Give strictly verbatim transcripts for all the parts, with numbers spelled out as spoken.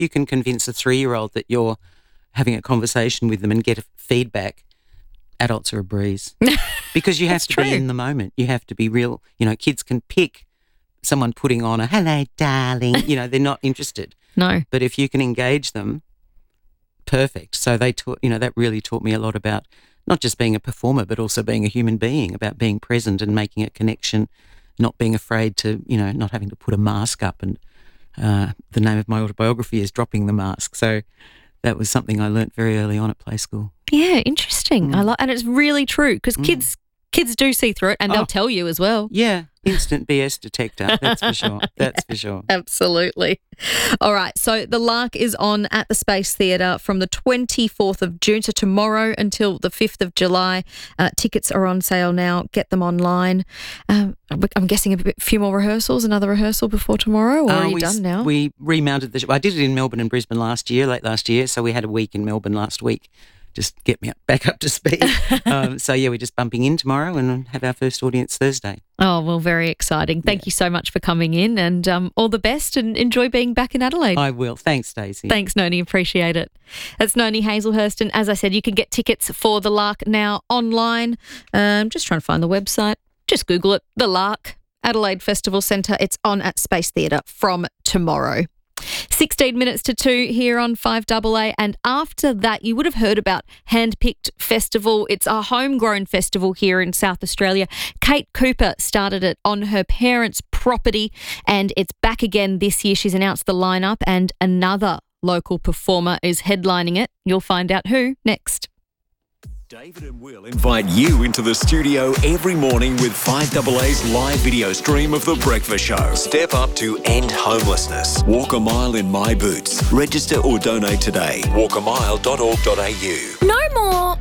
you can convince a three-year-old that you're having a conversation with them and get feedback, adults are a breeze. Because you have to true. be in the moment. You have to be real. You know, kids can pick someone putting on a hello, darling. You know, they're not interested. No. But if you can engage them, perfect. So they taught, you know, that really taught me a lot about not just being a performer, but also being a human being, about being present and making a connection, not being afraid to, you know, not having to put a mask up. And uh, the name of my autobiography is Dropping the Mask. So that was something I learnt very early on at play school. Yeah, interesting. Mm. I like, and it's really true because Mm. kids kids do see through it, and they'll Oh. tell you as well. Yeah, instant B S detector, that's for sure. That's for sure. Absolutely. All right. So The Lark is on at the Space Theatre from the twenty-fourth of June, so tomorrow until the fifth of July. Uh, tickets are on sale now. Get them online. Um, I'm guessing a bit, few more rehearsals, another rehearsal before tomorrow, or Uh, are you we, done now? We remounted the show. I did it in Melbourne and Brisbane last year, late last year. So we had a week in Melbourne last week. Just get me up, back up to speed. um, so, yeah, we're just bumping in tomorrow and have our first audience Thursday. Oh, well, very exciting. Thank Yeah. you so much for coming in, and um, all the best, and enjoy being back in Adelaide. I will. Thanks, Stacey. Thanks, Noni. Appreciate it. That's Noni Hazelhurst. And as I said, you can get tickets for The Lark now online. Um, just trying to find the website. Just Google it. The Lark, Adelaide Festival Centre. It's on at Space Theatre from tomorrow. sixteen minutes to two here on five A A. And after that, you would have heard about Handpicked Festival. It's a homegrown festival here in South Australia. Kate Cooper started it on her parents' property, and it's back again this year. She's announced the lineup, and another local performer is headlining it. You'll find out who next. David and Will invite you into the studio every morning with five A A's live video stream of The Breakfast Show. Step up to end homelessness. Walk a mile in my boots. Register or donate today. walk a mile dot org dot a u. No more.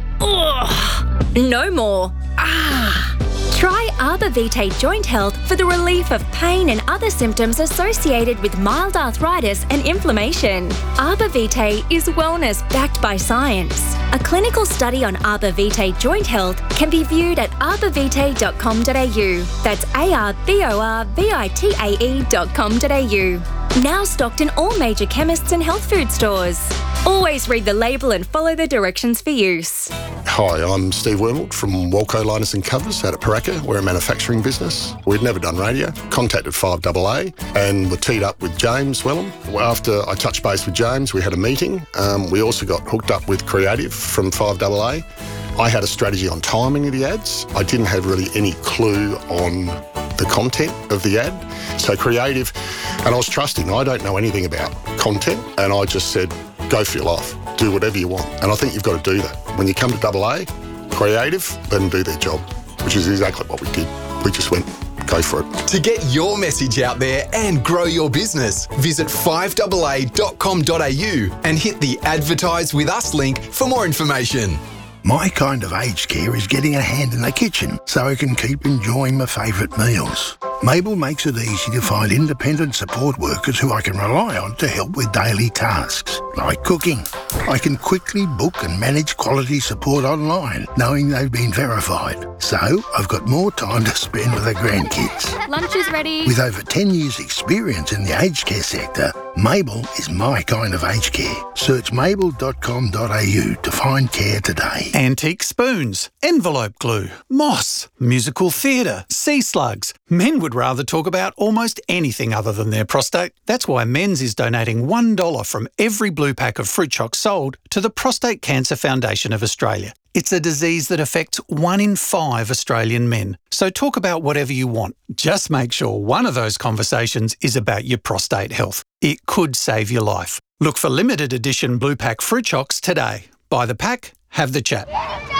Ugh. No more. Ah. Try Arbor Vitae Joint Health for the relief of pain and other symptoms associated with mild arthritis and inflammation. Arbor Vitae is wellness backed by science. A clinical study on Arbor Vitae Joint Health can be viewed at arbor vitae dot com dot a u. That's A R B O R V I T A E dot com dot a u. Now stocked in all major chemists and health food stores. Always read the label and follow the directions for use. Hi, I'm Steve Wormald from Walco Liners and Covers out at Paraka. We're a manufacturing business. We'd never done radio. Contacted five A A and were teed up with James Wellham. After I touched base with James, we had a meeting. Um, we also got hooked up with Creative from five A A. I had a strategy on timing of the ads. I didn't have really any clue on the content of the ad. So Creative, and I was trusting. I don't know anything about content, and I just said, go for your life. Do whatever you want. And I think you've got to do that. When you come to double A, Creative, let them do their job, which is exactly what we did. We just went, go for it. To get your message out there and grow your business, visit five A A dot com dot a u and hit the Advertise With Us link for more information. My kind of aged care is getting a hand in the kitchen so I can keep enjoying my favourite meals. Mabel makes it easy to find independent support workers who I can rely on to help with daily tasks, like cooking. I can quickly book and manage quality support online, knowing they've been verified. So I've got more time to spend with the grandkids. Lunch is ready. With over ten years experience in the aged care sector, Mabel is my kind of aged care. Search mabel dot com dot a u to find care today. Antique spoons, envelope glue, moss, musical theatre, sea slugs. Men would rather talk about almost anything other than their prostate. That's why Men's is donating one dollar from every blue pack of fruit chocs sold to the Prostate Cancer Foundation of Australia. It's a disease that affects one in five Australian men. So talk about whatever you want. Just make sure one of those conversations is about your prostate health. It could save your life. Look for limited edition blue pack fruit chocs today. Buy the pack, have the chat.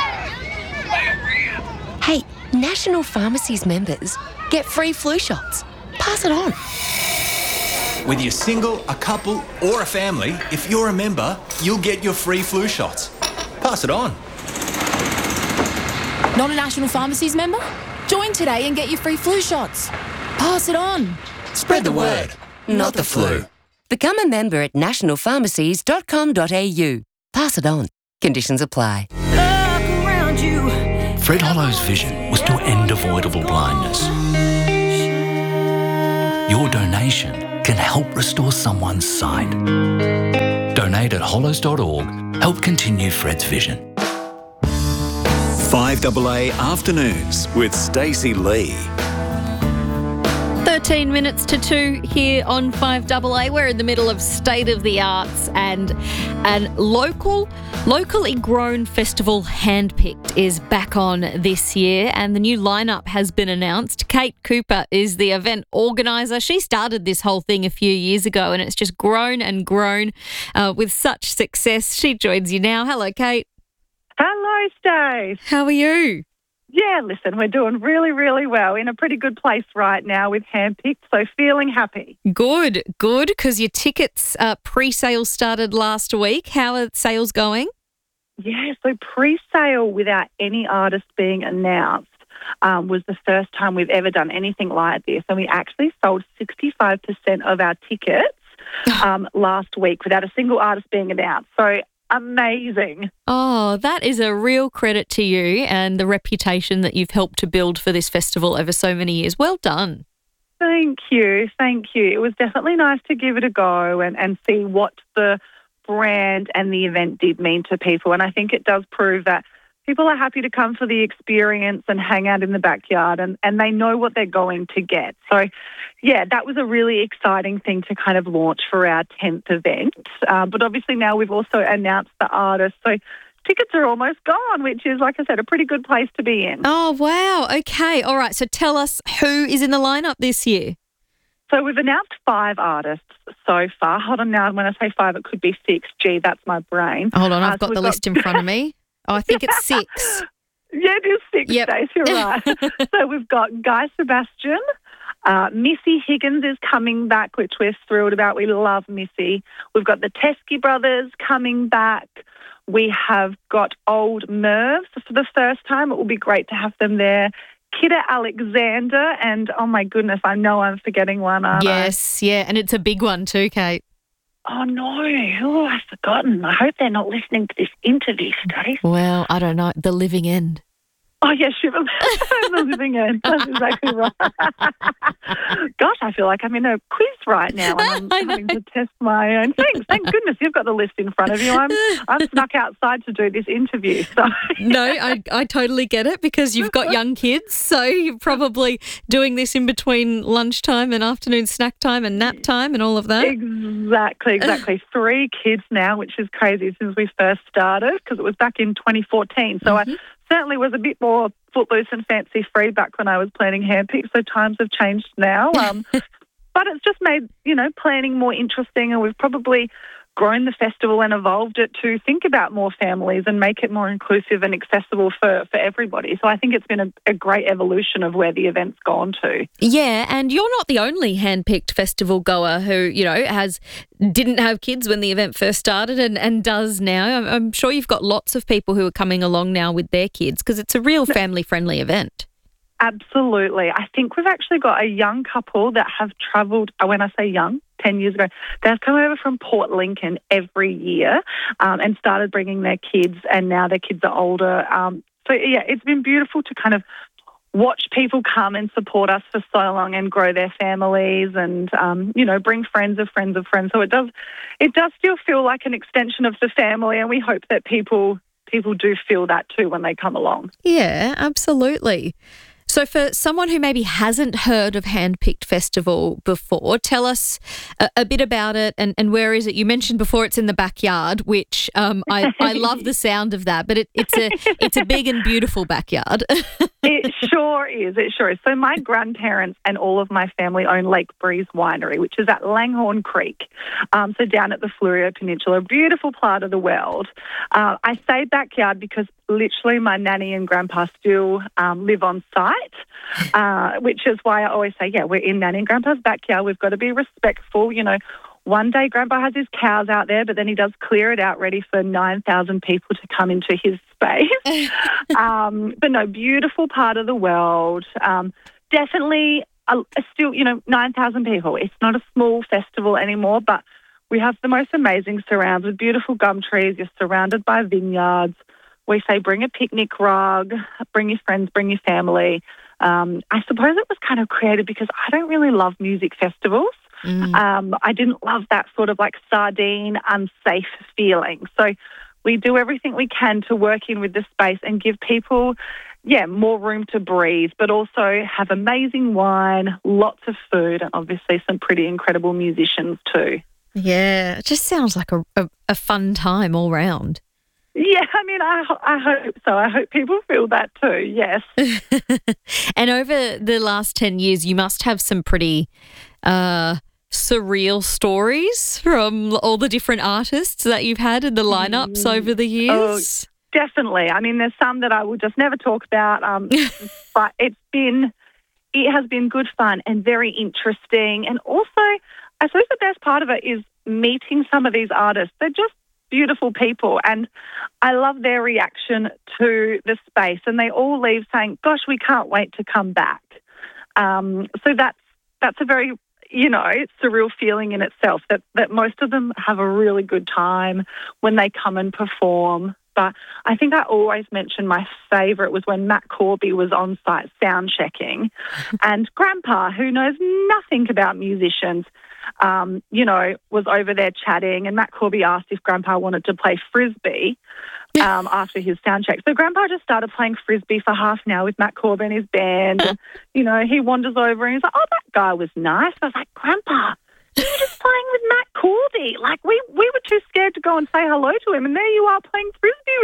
Hey, National Pharmacies members get free flu shots. Pass it on. Whether you're single, a couple or a family, if you're a member, you'll get your free flu shots. Pass it on. Not a National Pharmacies member? Join today and get your free flu shots. Pass it on. Spread the word, not the flu. Become a member at national pharmacies dot com dot a u. Pass it on. Conditions apply. Look around you. Fred Hollow's vision was to end avoidable blindness. Your donation can help restore someone's sight. Donate at hollows dot org. Help continue Fred's vision. five A A Afternoons with Stacey Lee. thirteen minutes to two here on five A A. We're in the middle of State of the Arts, and an local, locally grown festival, Handpicked, is back on this year, and the new lineup has been announced. Kate Cooper is the event organiser. She started this whole thing a few years ago, and it's just grown and grown uh, with such success. She joins you now. Hello, Kate. Hello, Stace. How are you? Yeah, listen, we're doing really, really well. In a pretty good place right now with Handpicked, so feeling happy. Good, good, because your tickets uh, pre-sale started last week. How are sales going? Yeah, so pre-sale without any artist being announced um, was the first time we've ever done anything like this. And we actually sold sixty-five percent of our tickets um, last week without a single artist being announced. So amazing. Oh, that is a real credit to you and the reputation that you've helped to build for this festival over so many years. Well done. Thank you. Thank you. It was definitely nice to give it a go and, and see what the brand and the event did mean to people. And I think it does prove that people are happy to come for the experience and hang out in the backyard, and, and they know what they're going to get. So, yeah, that was a really exciting thing to kind of launch for our tenth event. Uh, but obviously now we've also announced the artists. So tickets are almost gone, which is, like I said, a pretty good place to be in. Oh, wow. Okay. All right. So tell us who is in the lineup this year. So we've announced five artists so far. Hold on now. When I say five, it could be six. Gee, that's my brain. Hold on. I've uh, got so the got... list in front of me. Oh, I think it's six. Yeah, it is six, yep. Stace, you're right. So we've got Guy Sebastian. Uh, Missy Higgins is coming back, which we're thrilled about. We love Missy. We've got the Teskey Brothers coming back. We have got Old Mervs for the first time. It will be great to have them there. Kidda Alexander, and oh my goodness, I know I'm forgetting one, aren't I? Yes, yeah, and it's a big one too, Kate. Oh, no. Oh, I've forgotten. I hope they're not listening to this interview, Stace. Well, I don't know. The Living End. Oh, yeah, Shiver. The Living End. That's exactly right. Gosh, I feel like I'm in a quiz right now and I'm having to test my own things. Thank goodness you've got the list in front of you. I'm I'm snuck outside to do this interview. So No, I, I totally get it because you've got young kids, so you're probably doing this in between lunchtime and afternoon snack time and nap time and all of that. Exactly, exactly. Three kids now, which is crazy since we first started because it was back in twenty fourteen. So mm-hmm. I certainly was a bit more footloose and fancy free back when I was planning Handpicked, so times have changed now. Um, but it's just made, you know, planning more interesting, and we've probably grown the festival and evolved it to think about more families and make it more inclusive and accessible for, for everybody. So I think it's been a, a great evolution of where the event's gone to. Yeah, and you're not the only Handpicked festival goer who, you know, has didn't have kids when the event first started and, and does now. I'm, I'm sure you've got lots of people who are coming along now with their kids because it's a real family-friendly event. Absolutely. I think we've actually got a young couple that have travelled, when I say young, ten years ago, they've come over from Port Lincoln every year um, and started bringing their kids, and now their kids are older. Um, so, yeah, it's been beautiful to kind of watch people come and support us for so long and grow their families and, um, you know, bring friends of friends of friends. So it does, it does still feel like an extension of the family, and we hope that people people do feel that too when they come along. Yeah, absolutely. So for someone who maybe hasn't heard of Handpicked Festival before, tell us a, a bit about it and, and where is it? You mentioned before it's in the backyard, which um, I, I love the sound of that, but it, it's a it's a big and beautiful backyard. It sure is. It sure is. So my grandparents and all of my family own Lake Breeze Winery, which is at Langhorne Creek, um, so down at the Fleurieu Peninsula, a beautiful part of the world. Uh, I say backyard because literally my nanny and grandpa still um, live on site. Uh, which is why I always say, yeah, we're in Nanny and Grandpa's backyard. We've got to be respectful. You know, one day Grandpa has his cows out there, but then he does clear it out ready for nine thousand people to come into his space. um, but no, beautiful part of the world. Um, definitely a, a still, you know, nine thousand people. It's not a small festival anymore, but we have the most amazing surrounds with beautiful gum trees. You're surrounded by vineyards. We say bring a picnic rug, bring your friends, bring your family. Um, I suppose it was kind of created because I don't really love music festivals. Mm. Um, I didn't love that sort of like sardine, unsafe feeling. So we do everything we can to work in with the space and give people, yeah, more room to breathe, but also have amazing wine, lots of food, and obviously some pretty incredible musicians too. Yeah, it just sounds like a, a, a fun time all round. Yeah, I mean, I, I hope so. I hope people feel that too, yes. And over the last ten years, you must have some pretty uh, surreal stories from all the different artists that you've had in the lineups mm. over the years. Oh, definitely. I mean, there's some that I will just never talk about, um, but it's been, it has been good fun and very interesting. And also, I suppose the best part of it is meeting some of these artists. They're just beautiful people, and I love their reaction to the space, and they all leave saying, gosh, we can't wait to come back. Um, so that's that's a very, you know, surreal feeling in itself, that, that most of them have a really good time when they come and perform. But I think I always mention my favourite was when Matt Corby was on site sound checking and Grandpa, who knows nothing about musicians, Um, you know, was over there chatting, and Matt Corby asked if Grandpa wanted to play Frisbee um, after his sound check. So Grandpa just started playing Frisbee for half an hour with Matt Corby and his band. And, you know, he wanders over and he's like, oh, that guy was nice. I was like, Grandpa, you were just playing with Matt Corby. Like, we, we were too scared to go and say hello to him, and there you are playing Frisbee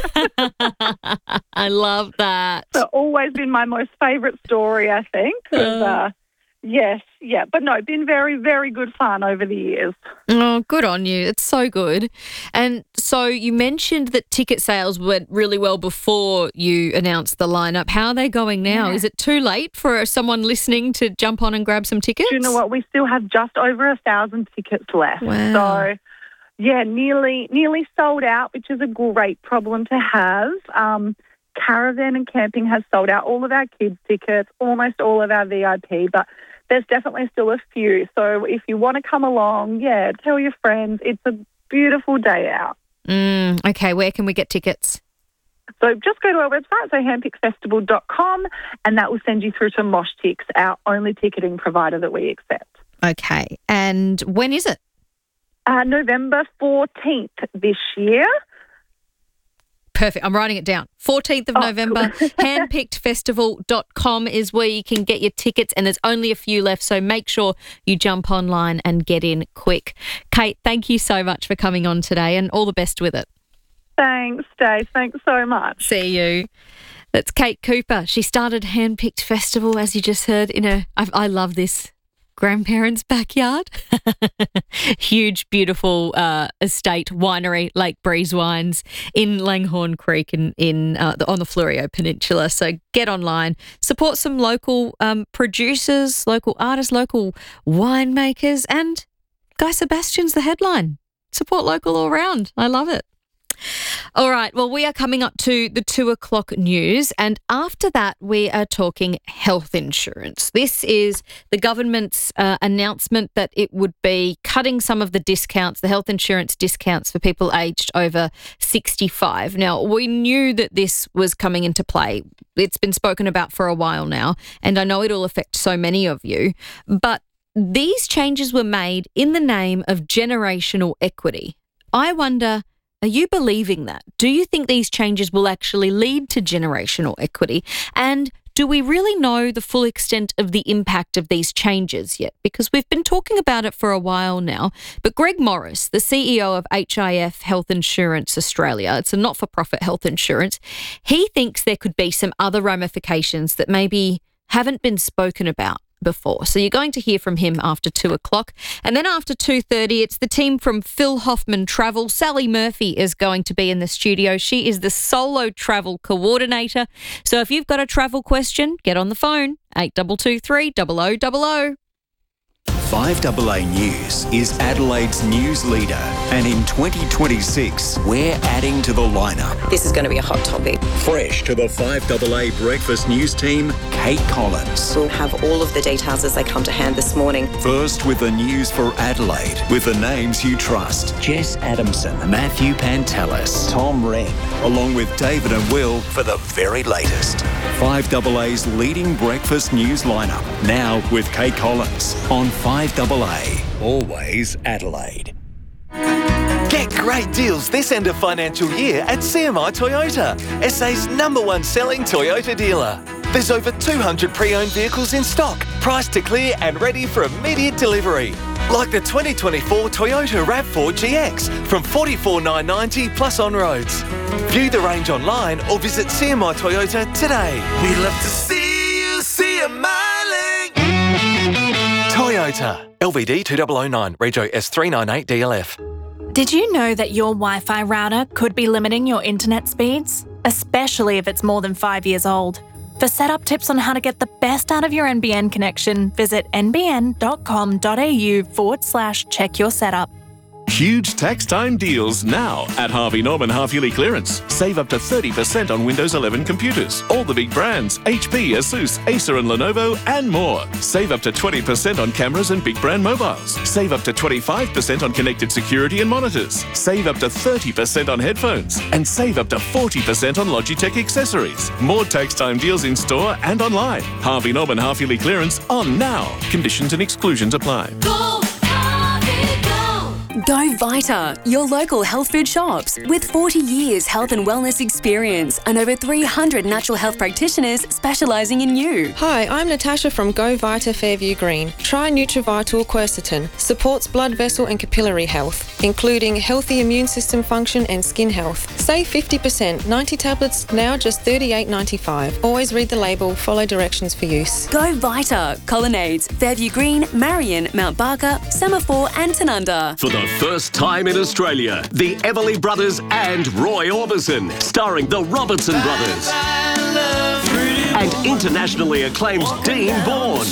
with him. I love that. So always been my most favourite story, I think. Was, uh, Yes, yeah. But no, been very, very good fun over the years. Oh, good on you. It's so good. And so you mentioned that ticket sales went really well before you announced the lineup. How are they going now? Yeah. Is it too late for someone listening to jump on and grab some tickets? Do you know what? We still have just over a thousand tickets left. Wow. So, yeah, nearly nearly sold out, which is a great problem to have. Um, Caravan and camping has sold out all of our kids' tickets, almost all of our V I P, but there's definitely still a few. So if you want to come along, yeah, tell your friends. It's a beautiful day out. Mm, okay, where can we get tickets? So just go to our website, so handpick festival dot com, and that will send you through to MoshTix, our only ticketing provider that we accept. Okay, and when is it? Uh, November fourteenth this year. Perfect. I'm writing it down. fourteenth of oh, November, cool. handpicked festival dot com is where you can get your tickets, and there's only a few left, so make sure you jump online and get in quick. Kate, thank you so much for coming on today, and all the best with it. Thanks, Dave. Thanks so much. See you. That's Kate Cooper. She started Handpicked Festival, as you just heard, in a, I, I love this, grandparents' backyard. Huge, beautiful uh, estate winery, Lake Breeze Wines in Langhorne Creek in, in uh, the, on the Fleurieu Peninsula. So get online, support some local um, producers, local artists, local winemakers, and Guy Sebastian's the headline. Support local all round. I love it. All right, well, we are coming up to the two o'clock news, and after that we are talking health insurance. This is the government's uh, announcement that it would be cutting some of the discounts, the health insurance discounts for people aged over sixty-five. Now, we knew that this was coming into play. It's been spoken about for a while now, and I know it'll affect so many of you, but these changes were made in the name of generational equity. I wonder, are you believing that? Do you think these changes will actually lead to generational equity? And do we really know the full extent of the impact of these changes yet? Because we've been talking about it for a while now. But Greg Morris, the C E O of H I F Health Insurance Australia, it's a not-for-profit health insurance, he thinks there could be some other ramifications that maybe haven't been spoken about before. So you're going to hear from him after two o'clock. And then after two thirty, it's the team from Phil Hoffman Travel. Sally Murphy is going to be in the studio. She is the solo travel coordinator. So if you've got a travel question, get on the phone, eight two two three, zero zero zero zero. five A A News is Adelaide's news leader, and in twenty twenty-six, we're adding to the lineup. This is going to be a hot topic. Fresh to the five A A Breakfast News team, Kate Collins. We'll have all of the details as they come to hand this morning. First with the news for Adelaide, with the names you trust. Jess Adamson, Matthew Pantelis, Tom Wren, along with David and Will for the very latest. five A A's leading breakfast news lineup, now with Kate Collins on five five A A. Always Adelaide. Get great deals this end of financial year at C M I Toyota, S A's number one selling Toyota dealer. There's over two hundred pre-owned vehicles in stock, priced to clear and ready for immediate delivery. Like the twenty twenty-four Toyota RAV four G X from forty-four thousand nine hundred ninety dollars plus on roads. View the range online or visit C M I Toyota today. We'd love to see you see a miling. Toyota. L V D two thousand nine, Regio S three ninety-eight D L F. Did you know that your Wi-Fi router could be limiting your internet speeds? Especially if it's more than five years old. For setup tips on how to get the best out of your N B N connection, visit nbn.com.au forward slash check your setup. Huge tax time deals now at Harvey Norman half-yearly clearance. Save up to thirty percent on Windows eleven computers. All the big brands, H P, Asus, Acer and Lenovo and more. Save up to twenty percent on cameras and big brand mobiles. Save up to twenty-five percent on connected security and monitors. Save up to thirty percent on headphones. And save up to forty percent on Logitech accessories. More tax time deals in store and online. Harvey Norman half-yearly clearance on now. Conditions and exclusions apply. Go, Harvey, go. Go Vita, your local health food shops. With forty years health and wellness experience and over three hundred natural health practitioners specialising in you. Hi, I'm Natasha from Go Vita Fairview Green. Try Nutrivital Quercetin. Supports blood vessel and capillary health, including healthy immune system function and skin health. Save fifty percent. ninety tablets, now just thirty-eight ninety-five. Always read the label, follow directions for use. Go Vita, Colonnades, Fairview Green, Marion, Mount Barker, Semaphore and Tanunda. For the first time in Australia, the Everly Brothers and Roy Orbison, starring the Robertson Brothers. And internationally acclaimed Dean Bourne.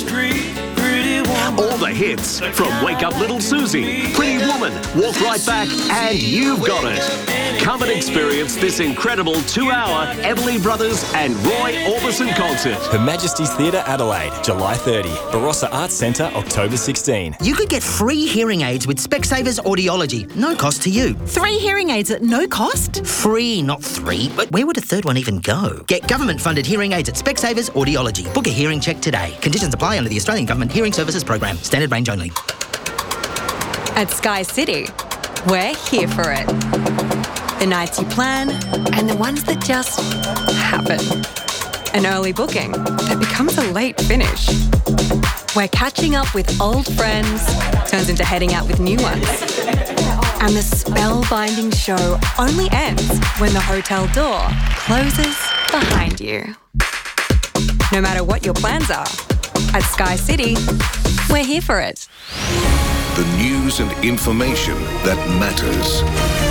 All the hits from Wake Up Little Susie, Pretty Woman, Walk Right Back, and You've Got It. Come and experience this incredible two-hour Everly Brothers and Roy Orbison concert. Her Majesty's Theatre, Adelaide, July thirtieth. Barossa Arts Centre, October sixteenth. You could get free hearing aids with Specsavers Audiology. No cost to you. Three hearing aids at no cost? Free, not three. But where would a third one even go? Get government-funded hearing aids at Specsavers Audiology. Book a hearing check today. Conditions apply under the Australian Government Hearing Services Program. Standard range only. At Sky City, we're here for it. The nights you plan and the ones that just happen. An early booking that becomes a late finish. Where catching up with old friends turns into heading out with new ones. And the spellbinding show only ends when the hotel door closes behind you. No matter what your plans are, at Sky City, we're here for it. The news and information that matters.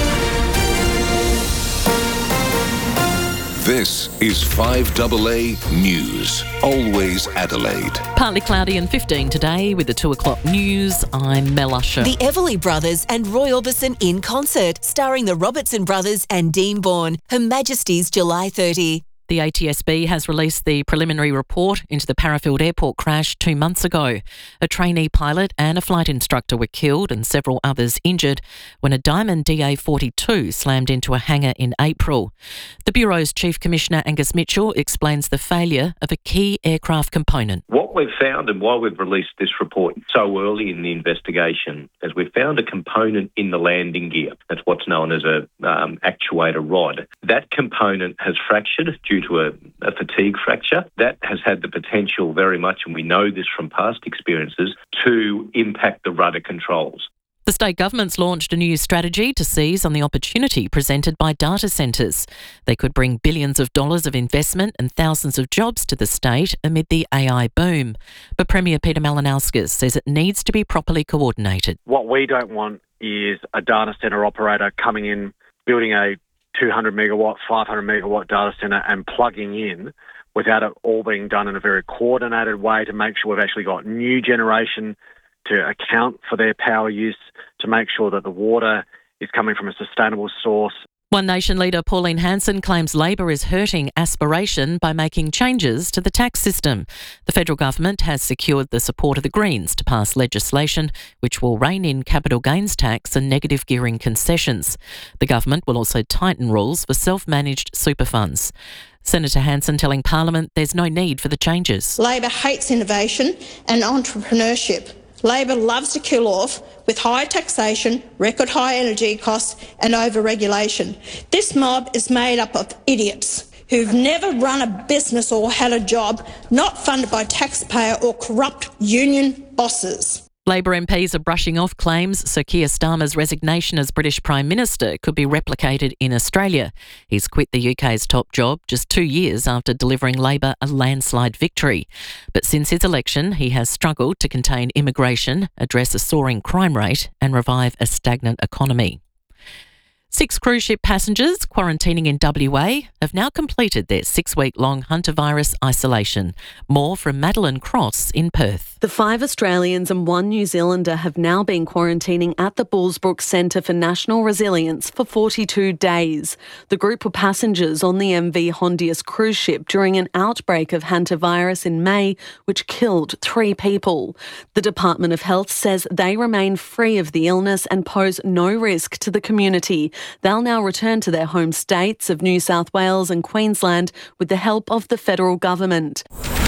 This is five A A News. Always Adelaide. Partly cloudy and fifteen today with the two o'clock news. I'm Mel Usher. The Everly Brothers and Roy Orbison in concert, starring the Robertson Brothers and Dean Bourne. Her Majesty's July thirtieth. The A T S B has released the preliminary report into the Parafield Airport crash two months ago. A trainee pilot and a flight instructor were killed and several others injured when a Diamond D A forty-two slammed into a hangar in April. The Bureau's Chief Commissioner Angus Mitchell explains the failure of a key aircraft component. What we've found and why we've released this report so early in the investigation is we've found a component in the landing gear. That's what's known as a um, actuator rod. That component has fractured due to a, a fatigue fracture. That has had the potential very much, and we know this from past experiences, to impact the rudder controls. The state government's launched a new strategy to seize on the opportunity presented by data centres. They could bring billions of dollars of investment and thousands of jobs to the state amid the A I boom. But Premier Peter Malinauskas says it needs to be properly coordinated. What we don't want is a data centre operator coming in, building a two hundred megawatt, five hundred megawatt data centre and plugging in without it all being done in a very coordinated way to make sure we've actually got new generation to account for their power use, to make sure that the water is coming from a sustainable source. One Nation leader Pauline Hanson claims Labor is hurting aspiration by making changes to the tax system. The federal government has secured the support of the Greens to pass legislation which will rein in capital gains tax and negative gearing concessions. The government will also tighten rules for self-managed super funds. Senator Hanson telling Parliament there's no need for the changes. Labor hates innovation and entrepreneurship. Labor loves to kill off with high taxation, record high energy costs and over-regulation. This mob is made up of idiots who've never run a business or had a job, not funded by taxpayer or corrupt union bosses. Labor M Ps are brushing off claims Sir Keir Starmer's resignation as British Prime Minister could be replicated in Australia. He's quit the U K's top job just two years after delivering Labor a landslide victory. But since his election, he has struggled to contain immigration, address a soaring crime rate and revive a stagnant economy. Six cruise ship passengers quarantining in W A have now completed their six-week-long hantavirus isolation. More from Madeline Cross in Perth. The five Australians and one New Zealander have now been quarantining at the Bullsbrook Centre for National Resilience for forty-two days. The group were passengers on the M V Hondius cruise ship during an outbreak of hantavirus in May, which killed three people. The Department of Health says they remain free of the illness and pose no risk to the community. They'll now return to their home states of New South Wales and Queensland with the help of the federal government.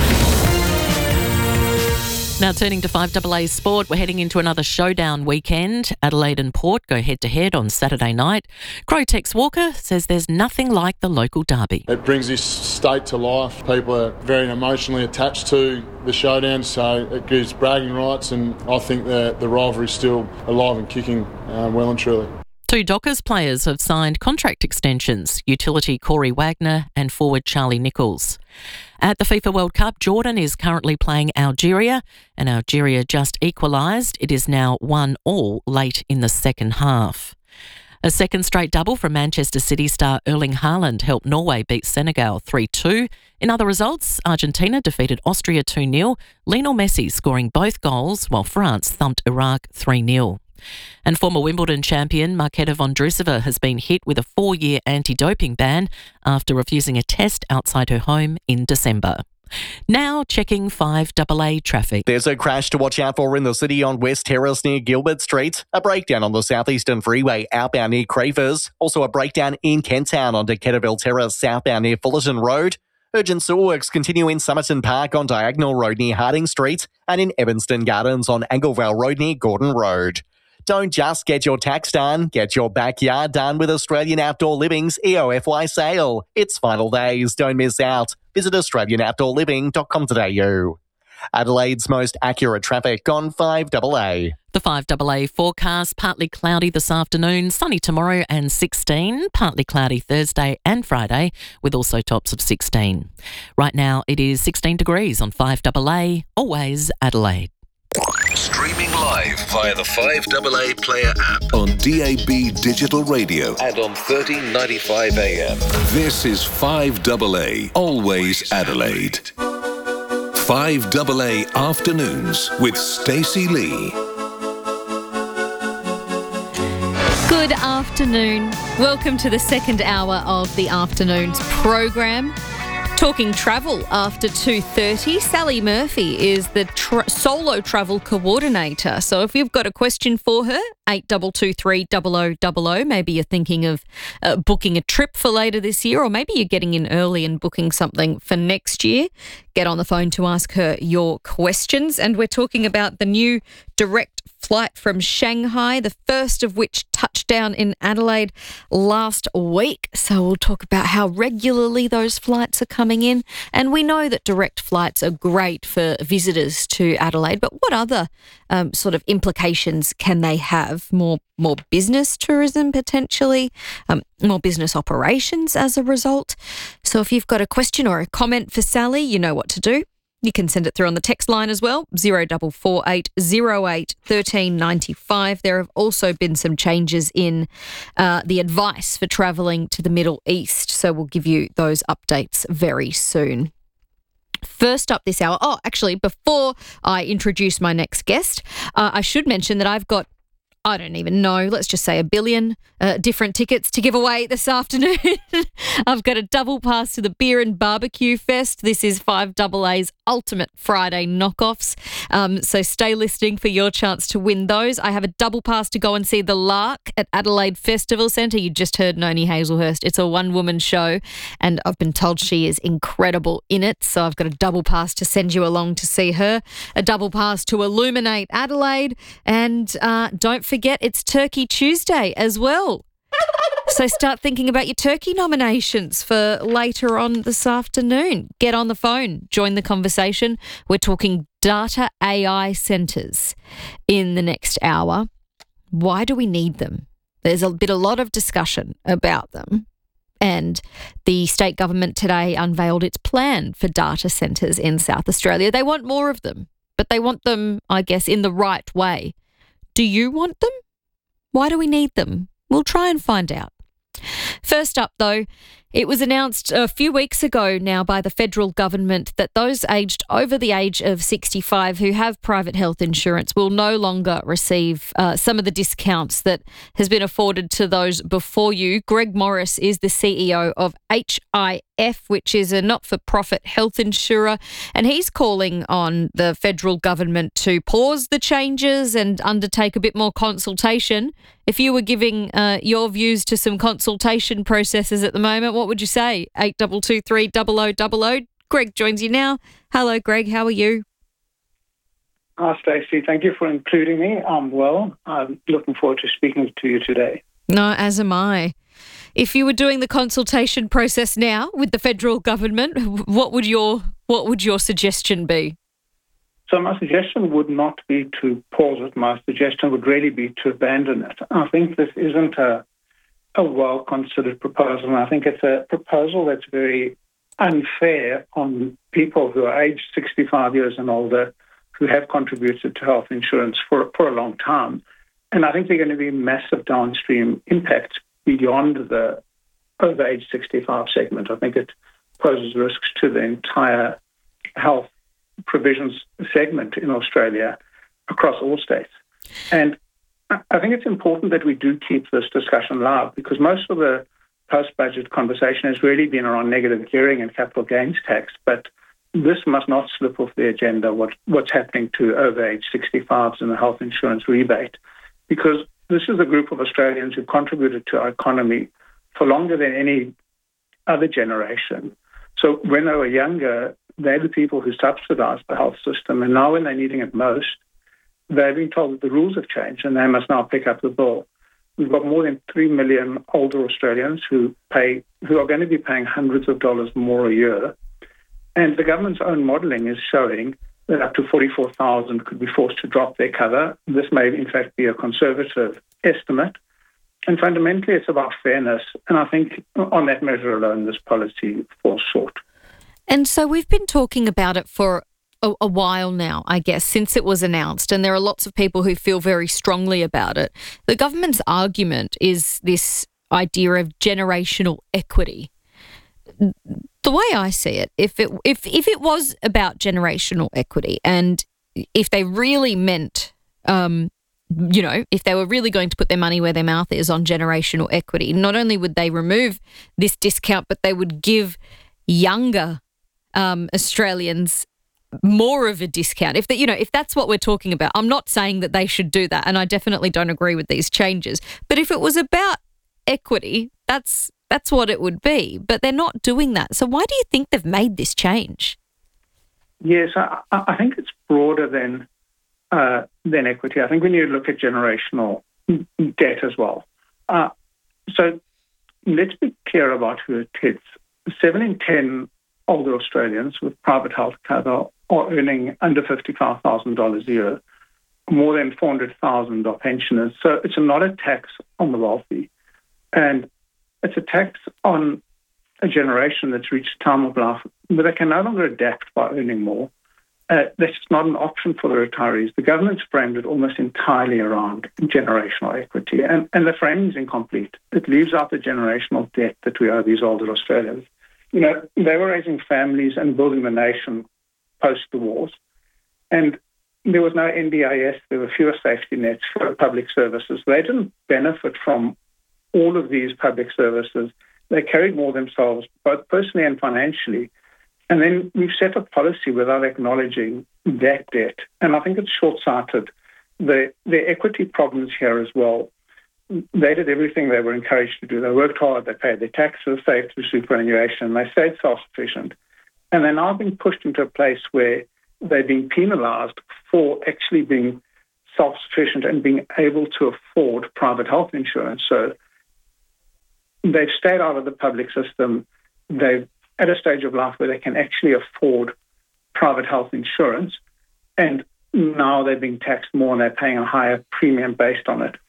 Now turning to five A A sport, we're heading into another showdown weekend. Adelaide and Port go head-to-head on Saturday night. Crow-Tex Walker says there's nothing like the local derby. It brings this state to life. People are very emotionally attached to the showdown, so it gives bragging rights, and I think the, the rivalry's still alive and kicking uh, well and truly. Two Dockers players have signed contract extensions, utility Corey Wagner and forward Charlie Nichols. At the FIFA World Cup, Jordan is currently playing Algeria, and Algeria just equalised. It is now one all late in the second half. A second straight double from Manchester City star Erling Haaland helped Norway beat Senegal three two. In other results, Argentina defeated Austria two nil, Lionel Messi scoring both goals, while France thumped Iraq three nil. And former Wimbledon champion Marketa Vondrousova has been hit with a four-year anti-doping ban after refusing a test outside her home in December. Now checking five A A traffic. There's a crash to watch out for in the city on West Terrace near Gilbert Street. A breakdown on the Southeastern Freeway outbound near Cravers. Also a breakdown in Kent Town on Decaturville Terrace southbound near Fullerton Road. Urgent sewer works continue in Somerton Park on Diagonal Road near Harding Street and in Evanston Gardens on Anglevale Road near Gordon Road. Don't just get your tax done, get your backyard done with Australian Outdoor Living's E O F Y sale. It's final days, don't miss out. Visit australian outdoor living dot com dot a u. Adelaide's most accurate traffic on five A A. The five A A forecast, partly cloudy this afternoon, sunny tomorrow and sixteen, partly cloudy Thursday and Friday with also tops of sixteen. Right now it is sixteen degrees on five A A, always Adelaide. Streaming live via the five A A Player app on D A B Digital Radio and on thirteen ninety-five A M. This is five A A, always Adelaide. five A A Afternoons with Stacey Lee. Good afternoon. Welcome to the second hour of the afternoon's program. Talking travel after two thirty, Sally Murphy is the tra- solo travel coordinator. So if you've got a question for her, eight two two three zero zero zero zero. Maybe you're thinking of uh, booking a trip for later this year, or maybe you're getting in early and booking something for next year. Get on the phone to ask her your questions. And we're talking about the new direct flight from Shanghai, the first of which touched down in Adelaide last week. So we'll talk about how regularly those flights are coming in. And we know that direct flights are great for visitors to Adelaide, but what other um, sort of implications can they have? More more business tourism potentially, um, more business operations as a result. So if you've got a question or a comment for Sally, you know what to do. You can send it through on the text line as well, zero four four eight zero eight one three nine five. There have also been some changes in uh, the advice for travelling to the Middle East, so we'll give you those updates very soon. First up this hour, oh, actually, before I introduce my next guest, uh, I should mention that I've got I don't even know, let's just say a billion uh, different tickets to give away this afternoon. I've got a double pass to the Beer and Barbecue Fest. This is five double A's ultimate Friday knockoffs. Um, so stay listening for your chance to win those. I have a double pass to go and see The Lark at Adelaide Festival Centre. You just heard Noni Hazelhurst. It's a one-woman show and I've been told she is incredible in it. So I've got a double pass to send you along to see her. A double pass to Illuminate Adelaide. And uh, don't forget, it's Turkey Tuesday as well. So start thinking about your turkey nominations for later on this afternoon. Get on the phone, join the conversation. We're talking data A I centres in the next hour. Why do we need them? There's a bit a lot of discussion about them. And the state government today unveiled its plan for data centres in South Australia. They want more of them, but they want them, I guess, in the right way. Do you want them? Why do we need them? We'll try and find out. First up, though, it was announced a few weeks ago now by the federal government that those aged over the age of sixty-five who have private health insurance will no longer receive uh, some of the discounts that has been afforded to those before you. Greg Morris is the C E O of H I F, which is a not-for-profit health insurer, and he's calling on the federal government to pause the changes and undertake a bit more consultation. If you were giving uh, your views to some consultation processes at the moment, what would you say? eight two two three, double oh double oh. Greg joins you now. Hello, Greg. How are you? Hi, Stacey. Thank you for including me. I'm well. I'm looking forward to speaking to you today. No, as am I. If you were doing the consultation process now with the federal government, what would your what would your suggestion be? So my suggestion would not be to pause it. My suggestion would really be to abandon it. I think this isn't a, a well-considered proposal, and I think it's a proposal that's very unfair on people who are aged sixty-five years and older who have contributed to health insurance for, for a long time. And I think there are going to be massive downstream impacts beyond the over age sixty-five segment. I think it poses risks to the entire health provisions segment in Australia across all states. And I think it's important that we do keep this discussion live because most of the post-budget conversation has really been around negative gearing and capital gains tax, but this must not slip off the agenda, what, what's happening to over age sixty-fives and the health insurance rebate, because this is a group of Australians who contributed to our economy for longer than any other generation. So when they were younger, they're the people who subsidised the health system. And now when they're needing it most, they've been told that the rules have changed and they must now pick up the bill. We've got more than three million older Australians who pay, who are going to be paying hundreds of dollars more a year. And the government's own modelling is showing that up to forty-four thousand could be forced to drop their cover. This may, in fact, be a conservative estimate. And fundamentally, it's about fairness. And I think on that measure alone, this policy falls short. And so we've been talking about it for a, a while now, I guess, since it was announced. And there are lots of people who feel very strongly about it. The government's argument is this idea of generational equity. The way I see it, if it if if it was about generational equity and if they really meant, um, you know, if they were really going to put their money where their mouth is on generational equity, not only would they remove this discount, but they would give younger um, Australians more of a discount. If that, you know, if that's what we're talking about, I'm not saying that they should do that, and I definitely don't agree with these changes. But if it was about equity, that's That's what it would be, but they're not doing that. So why do you think they've made this change? Yes, I, I think it's broader than uh, than equity. I think we need to look at generational debt as well. Uh, so let's be clear about who it hits. Seven in ten older Australians with private health cover are earning under fifty-five thousand dollars a year. More than four hundred thousand are pensioners. So it's not a tax on the wealthy. And it's a tax on a generation that's reached time of life, but they can no longer adapt by earning more. Uh, that's just not an option for the retirees. The government's framed it almost entirely around generational equity, and, and the framing is incomplete. It leaves out the generational debt that we owe these older Australians. You know, they were raising families and building the nation post the wars, and there was no N D I S, there were fewer safety nets for public services. They didn't benefit from all of these public services. They carried more themselves, both personally and financially. And then we've set a policy without acknowledging that debt. And I think it's short-sighted. The, the equity problems here as well. They did everything they were encouraged to do. They worked hard, they paid their taxes, saved through superannuation, they stayed self-sufficient. And they're now being pushed into a place where they're being penalised for actually being self-sufficient and being able to afford private health insurance. So they've stayed out of the public system. They're at a stage of life where they can actually afford private health insurance, and now they're being taxed more and they're paying a higher premium based on it.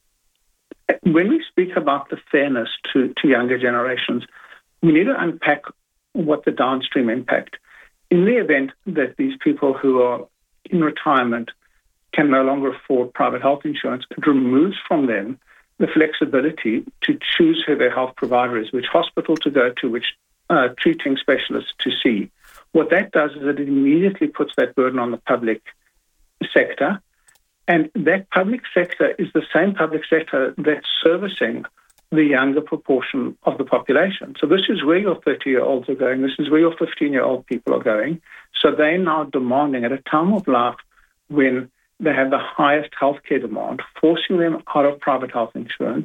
When we speak about the fairness to, to younger generations, we need to unpack what the downstream impact. In the event that these people who are in retirement can no longer afford private health insurance, it removes from them the flexibility to choose who their health provider is, which hospital to go to, which uh, treating specialist to see. What that does is it immediately puts that burden on the public sector. And that public sector is the same public sector that's servicing the younger proportion of the population. So this is where your thirty-year-olds are going. This is where your fifteen-year-old people are going. So they're now demanding at a time of life when they have the highest healthcare demand, forcing them out of private health insurance,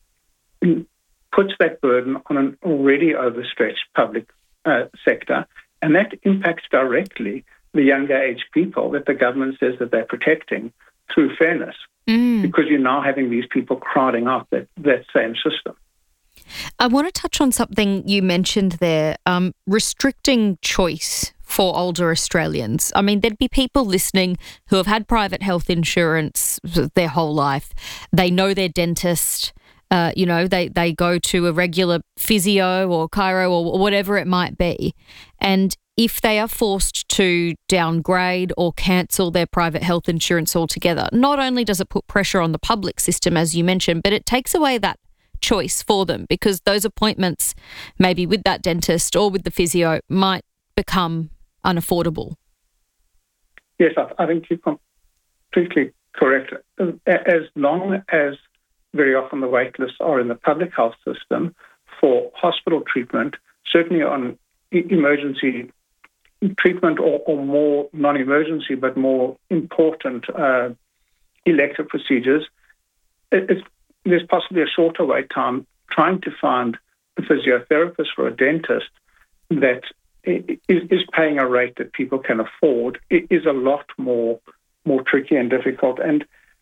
puts that burden on an already overstretched public uh, sector. And that impacts directly the younger age people that the government says that they're protecting through fairness, mm. because you're now having these people crowding out that, that same system. I want to touch on something you mentioned there, um, restricting choice for older Australians. I mean, there'd be people listening who have had private health insurance their whole life. They know their dentist. Uh, you know, they, they go to a regular physio or chiro or whatever it might be. And if they are forced to downgrade or cancel their private health insurance altogether, not only does it put pressure on the public system, as you mentioned, but it takes away that choice for them, because those appointments, maybe with that dentist or with the physio, might become unaffordable. Yes, I, I think you're completely correct. As long as very often the wait lists are in the public health system for hospital treatment, certainly on emergency treatment or, or more non-emergency but more important uh, elective procedures, it, it's, there's possibly a shorter wait time. Trying to find a physiotherapist or a dentist that is, is paying a rate that people can afford is a lot more more tricky and difficult. And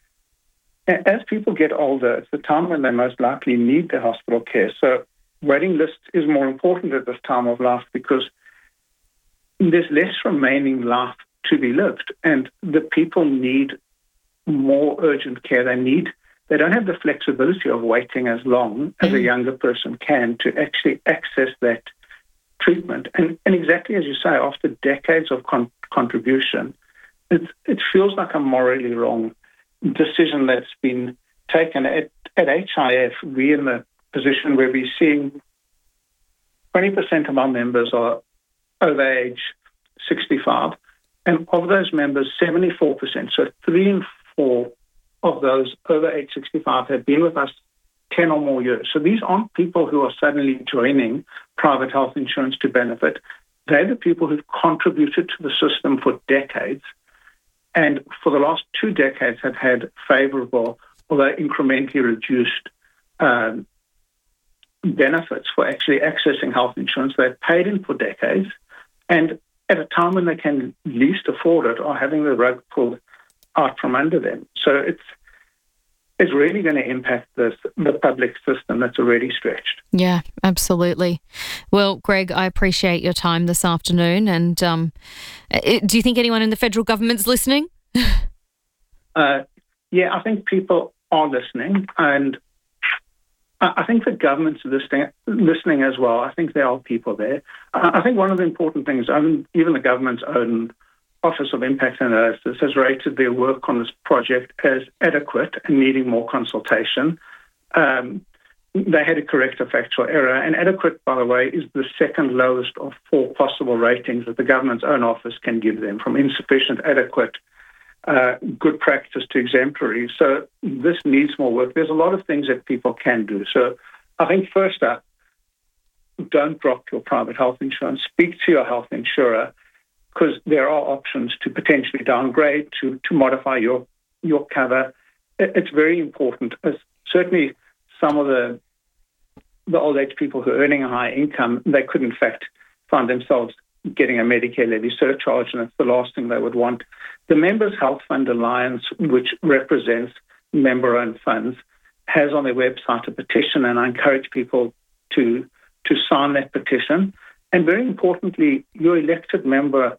as people get older, it's the time when they most likely need their hospital care. So waiting lists is more important at this time of life because there's less remaining life to be lived, and the people need more urgent care. They need, they don't have the flexibility of waiting as long as a younger person can to actually access that treatment. And, and exactly as you say, after decades of con- contribution, it, it feels like a morally wrong decision that's been taken. At, at H I F, we're in the position where we're seeing twenty percent of our members are over age sixty-five, and of those members, seventy-four percent, so three in four of those over age sixty-five have been with us ten or more years. So these aren't people who are suddenly joining private health insurance to benefit. They're the people who've contributed to the system for decades, and for the last two decades have had favourable, although incrementally reduced, um, benefits for actually accessing health insurance. They've paid in for decades, and at a time when they can least afford it, are having the rug pulled out from under them. So it's it's really going to impact this, the public system that's already stretched. Yeah, absolutely. Well, Greg, I appreciate your time this afternoon. And um, do you think anyone in the federal government's listening? uh, yeah, I think people are listening, and I think the government's listening, listening as well. I think there are people there. I think one of the important things, I mean, even the government's own Office of Impact Analysis has rated their work on this project as adequate and needing more consultation. Um, they had to correct a factual error. And adequate, by the way, is the second lowest of four possible ratings that the government's own office can give them, from insufficient, adequate, uh, good practice to exemplary. So this needs more work. There's a lot of things that people can do. So I think first up, don't drop your private health insurance. Speak to your health insurer, because there are options to potentially downgrade, to, to modify your, your cover. It's very important. As certainly some of the the old age people who are earning a high income, they could in fact find themselves getting a Medicare levy surcharge, and it's the last thing they would want. The Members Health Fund Alliance, which represents member-owned funds, has on their website a petition, and I encourage people to to sign that petition. And very importantly, your elected member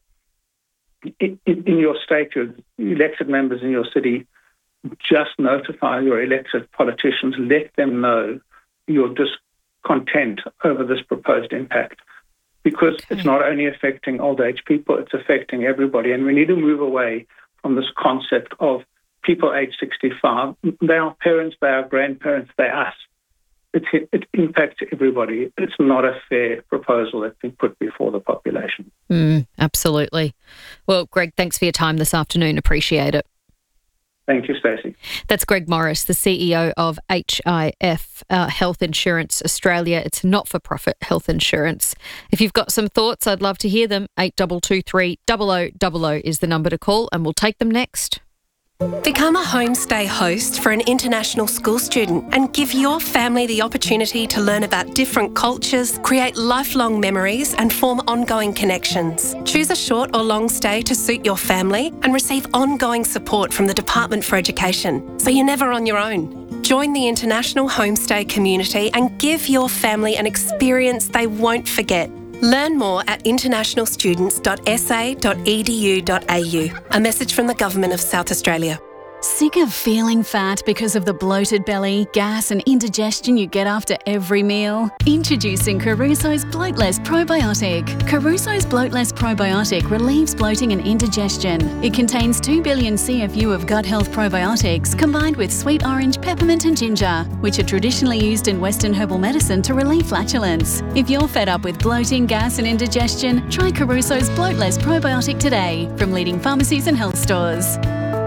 in, in, in your state, your elected members in your city, just notify your elected politicians, let them know your discontent over this proposed impact. Because okay. It's not only affecting old age people, it's affecting everybody. And we need to move away from this concept of people age sixty-five. They are parents, they are grandparents, they're us. It, it impacts everybody. It's not a fair proposal that's been put before the population. Mm, absolutely. Well, Greg, thanks for your time this afternoon. Appreciate it. Thank you, Stacey. That's Greg Morris, the C E O of H I F uh, Health Insurance Australia. It's not-for-profit health insurance. If you've got some thoughts, I'd love to hear them. eight two two three, zero zero zero zero is the number to call, and we'll take them next. Become a homestay host for an international school student and give your family the opportunity to learn about different cultures, create lifelong memories and form ongoing connections. Choose a short or long stay to suit your family and receive ongoing support from the Department for Education, so you're never on your own. Join the international homestay community and give your family an experience they won't forget. Learn more at international students dot s a dot e d u dot a u. A message from the Government of South Australia. Sick of feeling fat because of the bloated belly, gas and indigestion you get after every meal? Introducing Caruso's Bloatless Probiotic. Caruso's Bloatless Probiotic relieves bloating and indigestion. It contains two billion C F U of gut health probiotics combined with sweet orange, peppermint and ginger, which are traditionally used in Western herbal medicine to relieve flatulence. If you're fed up with bloating, gas and indigestion, try Caruso's Bloatless Probiotic today from leading pharmacies and health stores.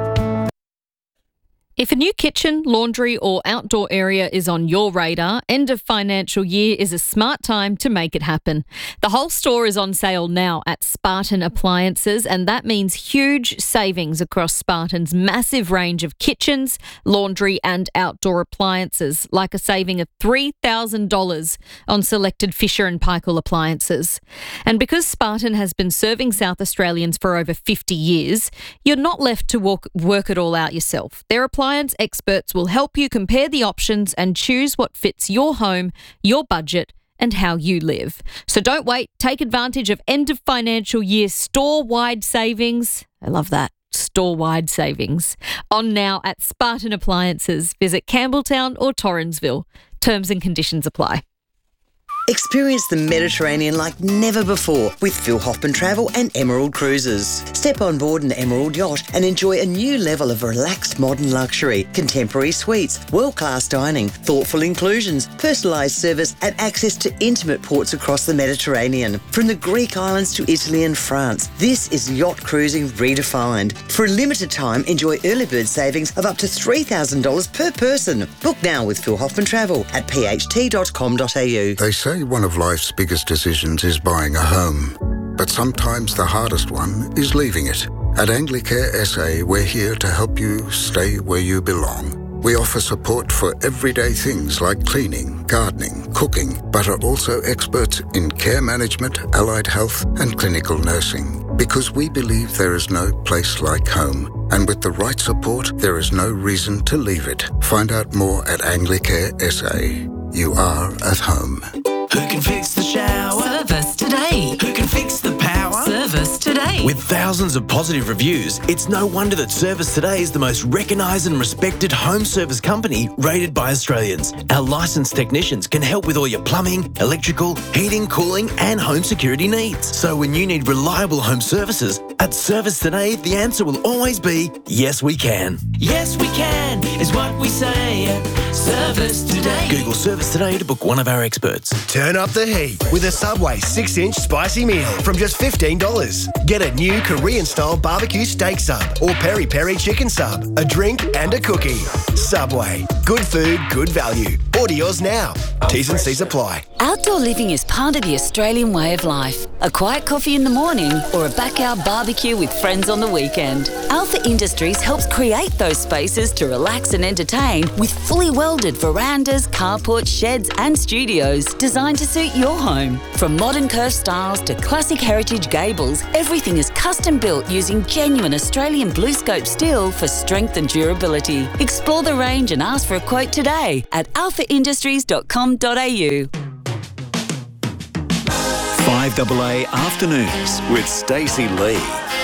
If a new kitchen, laundry or outdoor area is on your radar, end of financial year is a smart time to make it happen. The whole store is on sale now at Spartan Appliances, and that means huge savings across Spartan's massive range of kitchens, laundry and outdoor appliances, like a saving of three thousand dollars on selected Fisher and Paykel appliances. And because Spartan has been serving South Australians for over fifty years, you're not left to walk, work it all out yourself. Their appliances Appliance experts will help you compare the options and choose what fits your home, your budget, and how you live. So don't wait. Take advantage of end of financial year store-wide savings. I love that. Store-wide savings. On now at Spartan Appliances. Visit Campbelltown or Torrensville. Terms and conditions apply. Experience the Mediterranean like never before with Phil Hoffman Travel and Emerald Cruises. Step on board an Emerald yacht and enjoy a new level of relaxed modern luxury, contemporary suites, world-class dining, thoughtful inclusions, personalised service and access to intimate ports across the Mediterranean. From the Greek islands to Italy and France, this is yacht cruising redefined. For a limited time, enjoy early bird savings of up to three thousand dollars per person. Book now with Phil Hoffman Travel at p h t dot com dot a u. They say one of life's biggest decisions is buying a home, but sometimes the hardest one is leaving it. At Anglicare S A, we're here to help you stay where you belong. We offer support for everyday things like cleaning, gardening, cooking, but are also experts in care management, allied health and clinical nursing. Because we believe there is no place like home, and with the right support, there is no reason to leave it. Find out more at Anglicare S A. You are at home. Who can fix the shower? Service today. Who can fix the power? Service today. With thousands of positive reviews, it's no wonder that Service Today is the most recognised and respected home service company rated by Australians. Our licensed technicians can help with all your plumbing, electrical, heating, cooling and home security needs. So when you need reliable home services, At Service Today, the answer will always be yes, we can. Yes, we can, is what we say at Service Today. Google Service Today to book one of our experts. Turn up the heat with a Subway six inch spicy meal from just fifteen dollars. Get a new Korean-style barbecue steak sub or peri-peri chicken sub, a drink and a cookie. Subway. Good food, good value. Order yours now. T's and C's apply. Outdoor living is part of the Australian way of life. A quiet coffee in the morning or a backyard barbecue with friends on the weekend. Alpha Industries helps create those spaces to relax and entertain with fully welded verandas, carports, sheds and studios designed to suit your home. From modern curved styles to classic heritage gables, everything is custom built using genuine Australian blue scope steel for strength and durability. Explore the range and ask for a quote today at alpha industries dot com dot a u. five A A Afternoons with Stacey Lee.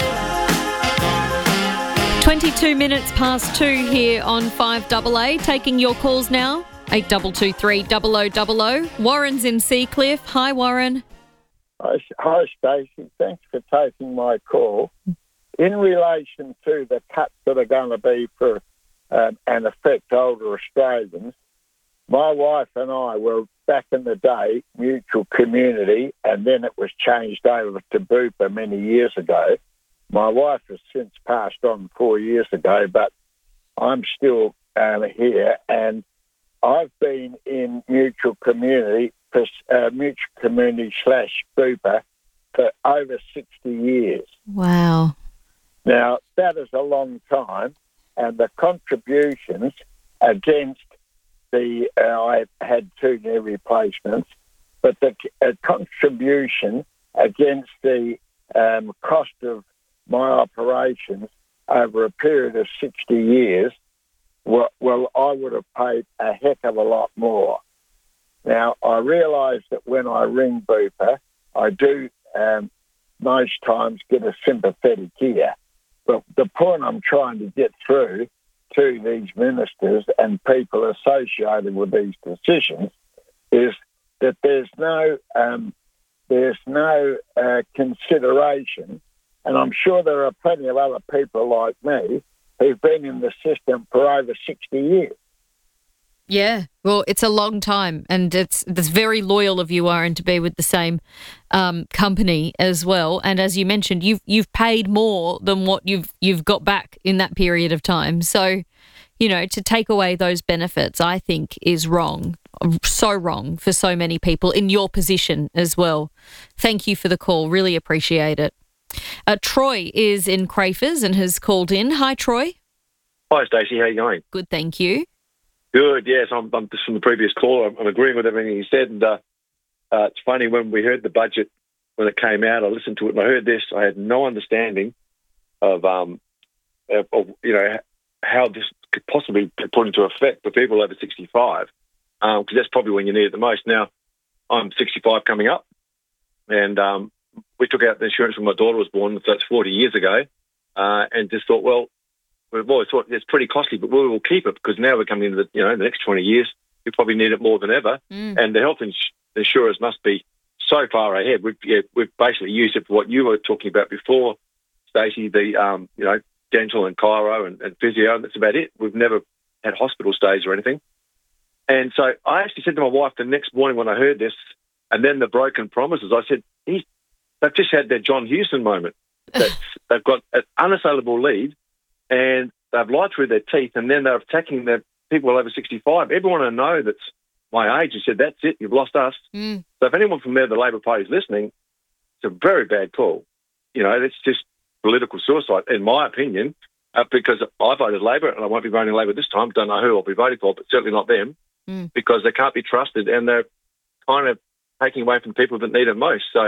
twenty-two minutes past two here on five A A. Taking your calls now. eight two two three, double oh double oh. Warren's in Seacliff. Hi, Warren. Hi, hi Stacey. Thanks for taking my call. In relation to the cuts that are going to be for um, and affect older Australians, my wife and I were, back in the day, Mutual Community, and then it was changed over to Bupa many years ago. My wife has since passed on four years ago, but I'm still um, here, and I've been in Mutual Community, for, uh, Mutual Community slash Bupa for over sixty years. Wow. Now, that is a long time, and the contributions against the, uh, I had two knee replacements, but the uh, contribution against the um, cost of my operations over a period of sixty years, well, well, I would have paid a heck of a lot more. Now, I realise that when I ring Bupa, I do um, most times get a sympathetic ear. But the point I'm trying to get through to these ministers and people associated with these decisions is that there's no um, there's no uh, consideration, and I'm sure there are plenty of other people like me who've been in the system for over sixty years. Yeah, well, it's a long time, and it's it's very loyal of you, Warren, to be with the same um, company as well. And as you mentioned, you've you've paid more than what you've you've got back in that period of time. So, you know, to take away those benefits, I think, is wrong, so wrong for so many people in your position as well. Thank you for the call. Really appreciate it. Uh, Troy is in Crafers and has called in. Hi, Troy. Hi, Stacey. How you going? Good, thank you. Good, yes. I'm, I'm just from the previous caller. I'm, I'm agreeing with everything he said. And uh, uh, it's funny, when we heard the budget, when it came out, I listened to it and I heard this. I had no understanding of, um, of, of you know, how this could possibly be put into effect for people over sixty-five, because um, that's probably when you need it the most. Now, I'm sixty-five coming up, and um, we took out the insurance when my daughter was born, so that's forty years ago, uh, and just thought, well, we've always thought it's pretty costly, but we will keep it because now we're coming into the, you know, the next twenty years. We probably need it more than ever, mm. and the health ins- insurers must be so far ahead. We've yeah, we've basically used it for what you were talking about before, Stacey. The um, you know, dental and chiro and, and physio, and that's about it. We've never had hospital stays or anything. And so I actually said to my wife the next morning when I heard this, and then the broken promises, I said, He's, they've just had their John Hewson moment. That's, they've got an unassailable lead, and they've lied through their teeth, and then they're attacking the people over sixty-five. Everyone I know that's my age has said, that's it, you've lost us. Mm. So if anyone from there, the Labor Party, is listening, it's a very bad call. You know, it's just political suicide, in my opinion, uh, because I voted Labor, and I won't be voting Labor this time. Don't know who I'll be voting for, but certainly not them, mm. because they can't be trusted, and they're kind of taking away from the people that need it most. So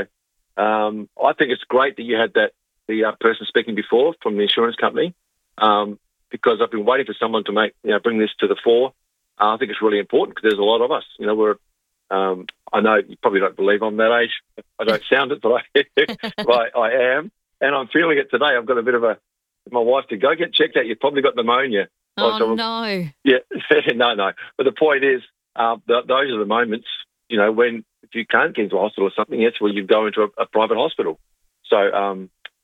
um, I think it's great that you had that the uh, person speaking before from the insurance company, um, because I've been waiting for someone to make, you know, bring this to the fore. Uh, I think it's really important because there's a lot of us. You know, we're. Um, I know you probably don't believe I'm that age. I don't sound it, but I, but I, I am, and I'm feeling it today. I've got a bit of a. My wife to go get checked out. You've probably got pneumonia. Oh so, no! Yeah, no, no. But the point is, uh, th- those are the moments. You know, when if you can't get into a hospital or something, that's where you go into a, a private hospital. So um,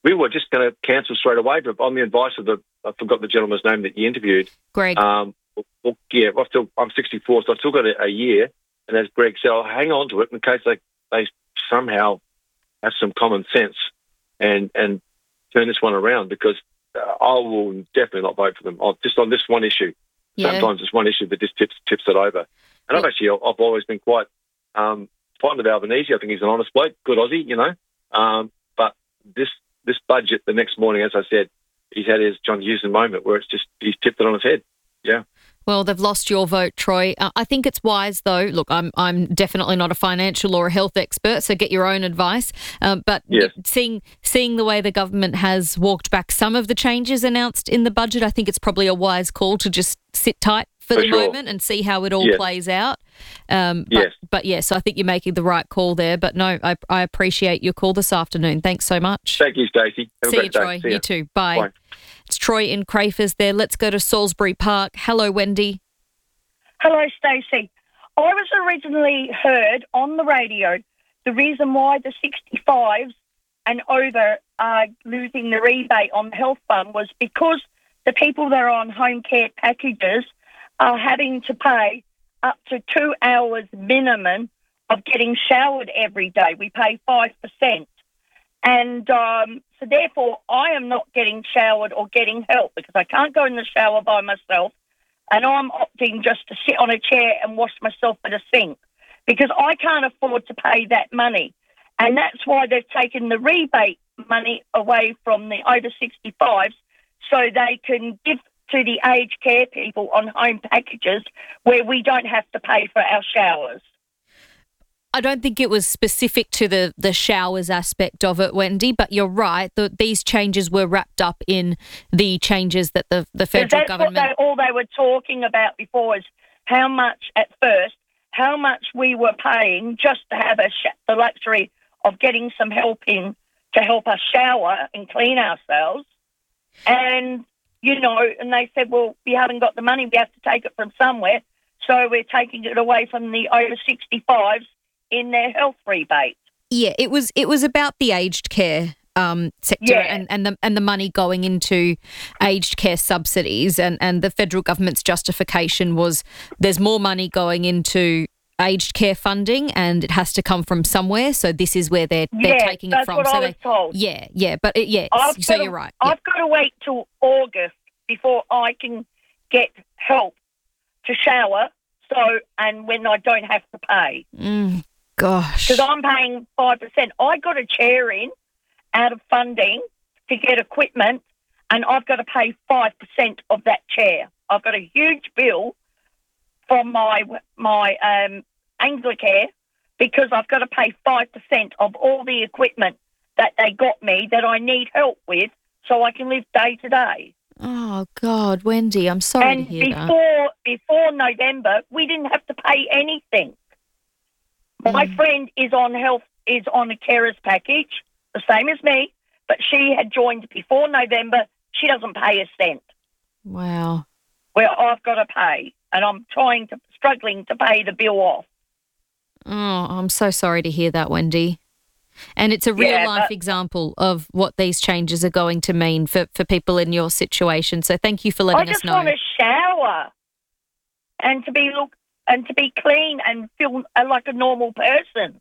we were just going to cancel straight away, but on the advice of the, I forgot the gentleman's name that you interviewed. Greg. Um, well, yeah, I've still, I'm sixty-four, so I've still got a, a year. And as Greg said, I'll hang on to it in case they, they somehow have some common sense and, and turn this one around, because uh, I will definitely not vote for them. I'll, just on this one issue. Yeah. Sometimes it's one issue that just tips tips it over. And I've actually, I've always been quite um, fond of Albanese. I think he's an honest bloke, good Aussie, you know. Um, but this this budget, the next morning, as I said, he's had his John Hewson moment where it's just, he's tipped it on his head. Yeah. Well, they've lost your vote, Troy. Uh, I think it's wise, though. Look, I'm I'm definitely not a financial or a health expert, so get your own advice. Um, but yes. seeing seeing the way the government has walked back some of the changes announced in the budget, I think it's probably a wise call to just sit tight for, For the sure. moment and see how it all Yes. plays out. Um, but, Yes. But yes, I think you're making the right call there. But no, I, I appreciate your call this afternoon. Thanks so much. Thank you, Stacey. Have a See great you, day. Troy. See You ya. too. Bye. Bye. It's Troy in Crafers there. Let's go to Salisbury Park. Hello, Wendy. Hello, Stacey. I was originally heard on the radio the reason why the sixty-fives and over are losing the rebate on the health fund was because the people that are on home care packages are having to pay up to two hours minimum of getting showered every day. We pay five percent. And um, so therefore I am not getting showered or getting help because I can't go in the shower by myself. And I'm opting just to sit on a chair and wash myself at a sink because I can't afford to pay that money. And that's why they've taken the rebate money away from the over sixty-fives so they can give to the aged care people on home packages where we don't have to pay for our showers. I don't think it was specific to the, the showers aspect of it, Wendy, but you're right. The, these changes were wrapped up in the changes that the, the federal that's government... What they, all they were talking about before is how much, at first, how much we were paying just to have a sh- the luxury of getting some help in to help us shower and clean ourselves. And, you know, and they said, well, we haven't got the money. We have to take it from somewhere. So we're taking it away from the over sixty-fives in their health rebate. Yeah, it was it was about the aged care um, sector Yeah. and, and the and the money going into aged care subsidies, and, and the federal government's justification was there's more money going into aged care funding and it has to come from somewhere, so this is where they're they're Yeah, taking it that's from. what so I was they, told. Yeah, yeah, but it, yeah, I've so gotta- you're right. Yeah. I've got to wait till August before I can get help to shower, so and when I don't have to pay. Mm, gosh. Because I'm paying five percent. I got a chair in out of funding to get equipment, and I've got to pay five percent of that chair. I've got a huge bill from my my um, Anglicare because I've got to pay five percent of all the equipment that they got me that I need help with so I can live day to day. Oh, God, Wendy, I'm sorry and to hear that. before before November, we didn't have to pay anything. My Mm. friend is on health is on a carer's package, the same as me, but she had joined before November. She doesn't pay a cent. Wow. Where I've got to pay, and I'm trying to struggling to pay the bill off. Oh, I'm so sorry to hear that, Wendy. And it's a real Yeah, life but- example of what these changes are going to mean for, for people in your situation. So thank you for I letting just us know. want to shower and to be look and to be clean and feel uh, like a normal person.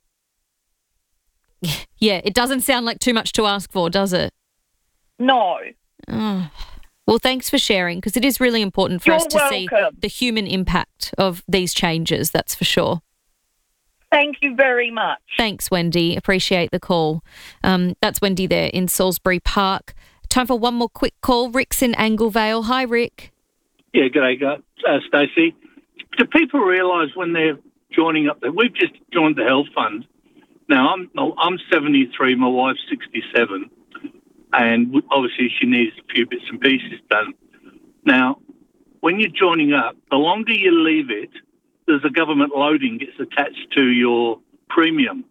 Yeah, it doesn't sound like too much to ask for, does it? No. Oh. Well, thanks for sharing, because it is really important for You're us to see welcome. the human impact of these changes, that's for sure. Thank you very much. Thanks, Wendy. Appreciate the call. Um, that's Wendy there in Salisbury Park. Time for one more quick call. Rick's in Anglevale. Hi, Rick. Yeah, g'day, guys. Uh, Stacey. Do people realise when they're joining up, that we've just joined the health fund. Now, I'm I'm seventy-three, my wife's sixty-seven, and obviously she needs a few bits and pieces done. Now, when you're joining up, the longer you leave it, there's a government loading gets attached to your premium.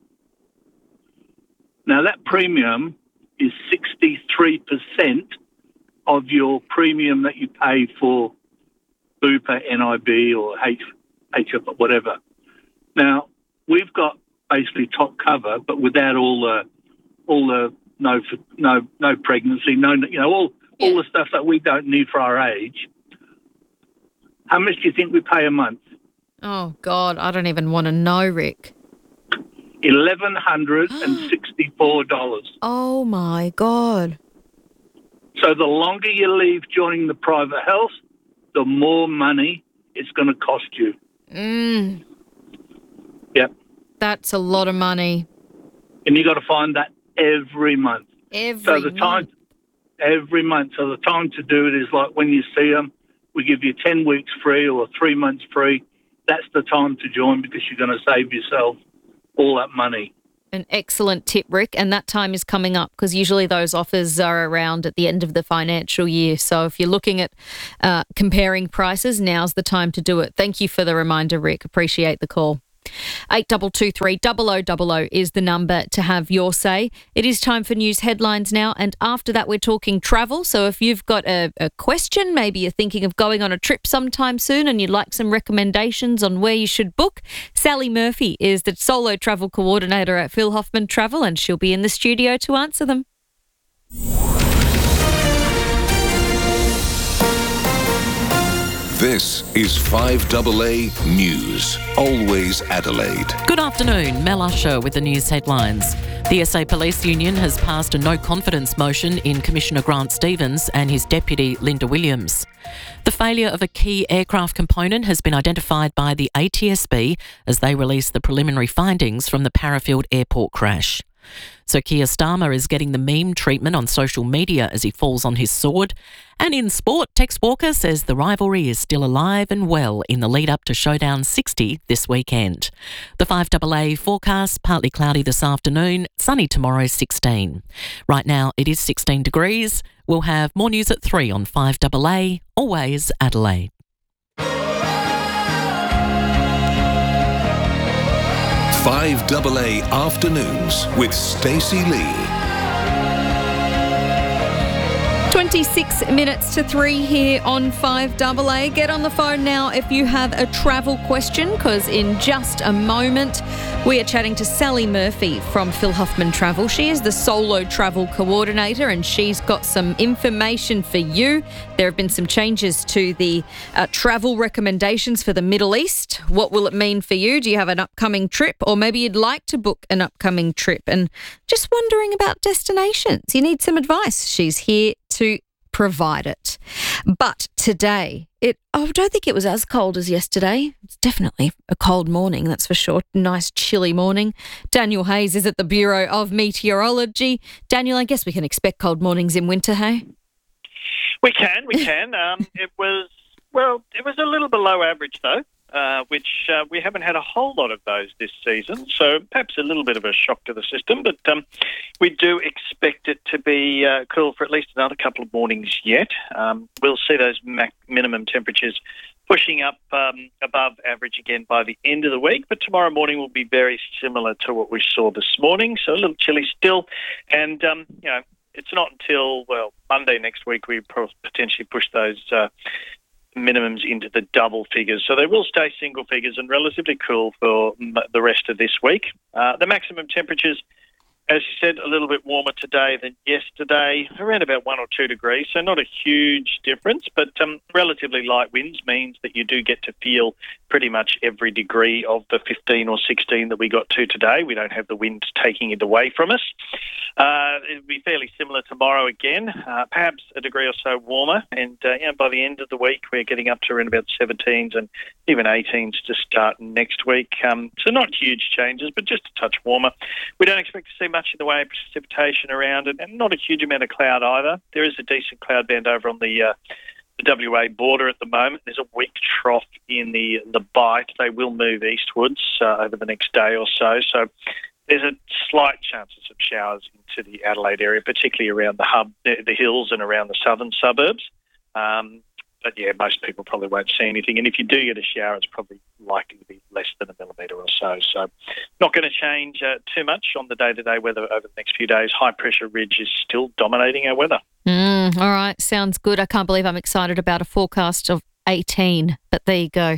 Now, that premium is sixty-three percent of your premium that you pay for Bupa, N I B or H, H F, whatever. Now, we've got basically top cover, but without all the all the no no no pregnancy, no you know all yeah. all the stuff that we don't need for our age. How much do you think we pay a month? Oh God, I don't even want to know, Rick. Eleven hundred and sixty-four dollars. Oh my God. So the longer you leave joining the private health, the more money it's going to cost you. Mm. Yep. That's a lot of money. And you got to find that every month. Every so the month. time, every month. So the time to do it is like when you see them, we give you ten weeks free or three months free. That's the time to join because you're going to save yourself all that money. An excellent tip, Rick, and that time is coming up because usually those offers are around at the end of the financial year. So if you're looking at uh, comparing prices, now's the time to do it. Thank you for the reminder, Rick. Appreciate the call. eight two two three, double oh double oh is the number to have your say. It is time for news headlines now, and after that we're talking travel. So if you've got a, a question, maybe you're thinking of going on a trip sometime soon and you'd like some recommendations on where you should book, Sally Murphy is the solo travel coordinator at Phil Hoffman Travel, and she'll be in the studio to answer them. This is five A A News, always Adelaide. Good afternoon, Mel Usher with the news headlines. The S A Police Union has passed a no-confidence motion in Commissioner Grant Stevens and his deputy Linda Williams. The failure of a key aircraft component has been identified by the A T S B as they release the preliminary findings from the Parafield airport crash. So Keir Starmer is getting the meme treatment on social media as he falls on his sword. And in sport, Tex Walker says the rivalry is still alive and well in the lead up to Showdown sixty this weekend. The five A A forecast, partly cloudy this afternoon, sunny tomorrow sixteen. Right now it is sixteen degrees. We'll have more news at three on five A A, always Adelaide. five A A Afternoons with Stacey Lee. twenty-six minutes to three here on five A A. Get on the phone now if you have a travel question, because in just a moment we are chatting to Sally Murphy from Phil Hoffman Travel. She is the solo travel coordinator and she's got some information for you. There have been some changes to the uh, travel recommendations for the Middle East. What will it mean for you? Do you have an upcoming trip, or maybe you'd like to book an upcoming trip and just wondering about destinations? You need some advice. She's here to provide it. But today, it oh, I don't think it was as cold as yesterday. It's definitely a cold morning, that's for sure. Nice chilly morning. Daniel Hayes is at the Bureau of Meteorology. Daniel, I guess we can expect cold mornings in winter, hey? We can, we can. um, it was, well, it was a little below average though. Uh, which uh, we haven't had a whole lot of those this season, so perhaps a little bit of a shock to the system, but um, we do expect it to be uh, cool for at least another couple of mornings yet. Um, we'll see those mac- minimum temperatures pushing up um, above average again by the end of the week, but tomorrow morning will be very similar to what we saw this morning, so a little chilly still, and um, you know, it's not until, well, Monday next week we potentially push those uh, minimums into the double figures. So they will stay single figures and relatively cool for m- the rest of this week. Uh, the maximum temperatures, as you said, a little bit warmer today than yesterday, around about one or two degrees, so not a huge difference, but um, relatively light winds means that you do get to feel pretty much every degree of the fifteen or sixteen that we got to today. We don't have the wind taking it away from us. Uh, it'll be fairly similar tomorrow again, uh, perhaps a degree or so warmer, and uh, yeah, by the end of the week we're getting up to around about seventeens and even eighteens to start next week. Um, so not huge changes, but just a touch warmer. We don't expect to see much in the way of precipitation around it, and not a huge amount of cloud either. There is a decent cloud band over on the uh, the W A border at the moment. There's a weak trough in the the Bight. They will move eastwards uh, over the next day or so. So there's a slight chance of some showers into the Adelaide area, particularly around the hub, the, the hills and around the southern suburbs. Um, but yeah, most people probably won't see anything. And if you do get a shower, it's probably likely to be less than a millimetre or so. So not going to change uh, too much on the day-to-day weather over the next few days. High-pressure ridge is still dominating our weather. Mm, all right, sounds good. I can't believe I'm excited about a forecast of eighteen, but there you go.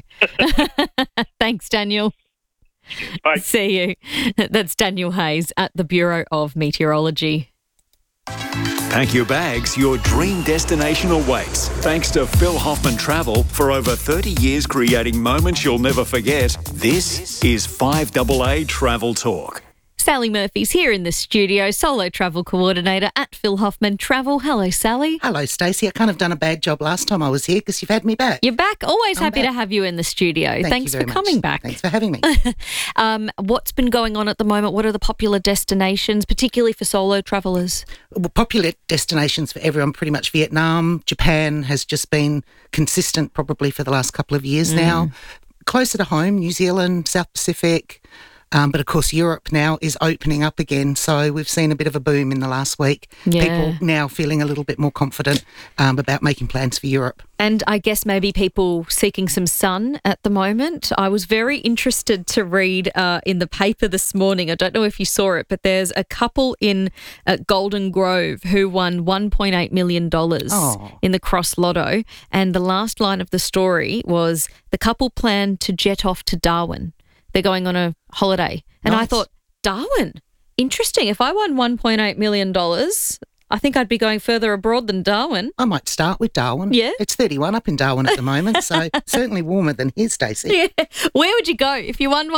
Thanks, Daniel. Bye. See you. That's Daniel Hayes at the Bureau of Meteorology. Pack your bags, your dream destination awaits. Thanks to Phil Hoffman Travel, for over thirty years creating moments you'll never forget, this is five A A Travel Talk. Sally Murphy's here in the studio, solo travel coordinator at Phil Hoffman Travel. Hello, Sally. Hello, Stacey. I kind of done a bad job last time I was here because you've had me back. You're back. Always I'm happy back. to have you in the studio. Thank Thanks you for very coming much. back. Thanks for having me. um, what's been going on at the moment? What are the popular destinations, particularly for solo travellers? Well, popular destinations for everyone, pretty much Vietnam. Japan has just been consistent probably for the last couple of years Mm. now. Closer to home, New Zealand, South Pacific. Um, but, of course, Europe now is opening up again. So we've seen a bit of a boom in the last week. Yeah. People now feeling a little bit more confident um, about making plans for Europe. And I guess maybe people seeking some sun at the moment. I was very interested to read uh, in the paper this morning. I don't know if you saw it, but there's a couple in uh, Golden Grove who won one point eight million dollars Oh. in the Cross Lotto. And the last line of the story was the couple planned to jet off to Darwin. They're going on a holiday. And I Nice. thought, Darwin, interesting. If I won one point eight million dollars, I think I'd be going further abroad than Darwin. I might start with Darwin. Yeah. It's thirty-one up in Darwin at the moment, so certainly warmer than here, Stacey. Yeah. Where would you go if you won